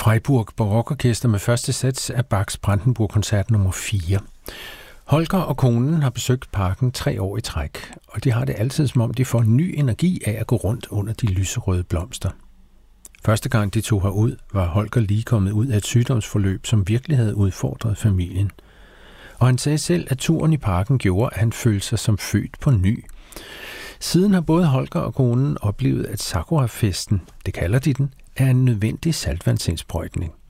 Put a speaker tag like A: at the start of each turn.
A: Freiburg Barokorkester med første sats af Bachs Brandenburg-koncert nummer 4. Holger og konen har besøgt parken 3 år i træk, og de har det altid som om, de får ny energi af at gå rundt under de lyserøde blomster. Første gang de tog herud, var Holger lige kommet ud af et sygdomsforløb, som virkelig havde udfordret familien. Og han sagde selv, at turen i parken gjorde, at han følte sig som født på ny. Siden har både Holger og konen oplevet, at Sakura-festen, det kalder de den, er en nødvendig saltvandsindsprøjtning.